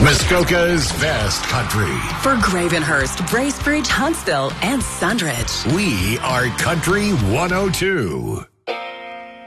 Muskoka's best country. For Gravenhurst, Bracebridge, Huntsville, and Sundridge. We are Country 102.